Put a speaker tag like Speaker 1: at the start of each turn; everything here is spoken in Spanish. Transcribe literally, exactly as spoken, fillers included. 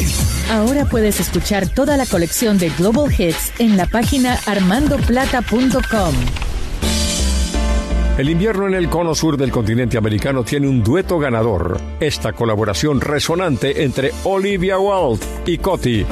Speaker 1: Ahora puedes escuchar toda la colección de Global Hits en la página armando plata punto com.
Speaker 2: El invierno en el cono sur del continente americano tiene un dueto ganador. Esta colaboración resonante entre Olivia Wilde y Coti.